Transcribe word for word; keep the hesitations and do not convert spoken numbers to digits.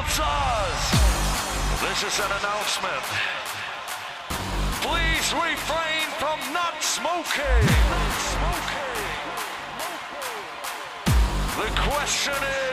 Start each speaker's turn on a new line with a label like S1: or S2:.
S1: sponsors. This is an announcement. Please refrain from not smoking. Not smoking. The question is,